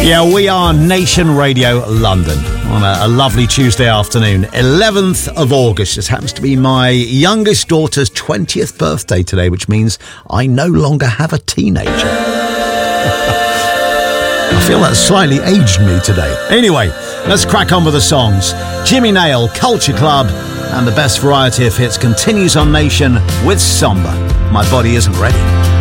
Yeah, we are Nation Radio London on a lovely Tuesday afternoon, 11th of August. This happens to be my youngest daughter's 20th birthday today, which means I no longer have a teenager. I feel that slightly aged me today. Anyway, let's crack on with the songs. Jimmy Nail, Culture Club, and the best variety of hits continues on Nation with Samba. My Body Isn't Ready.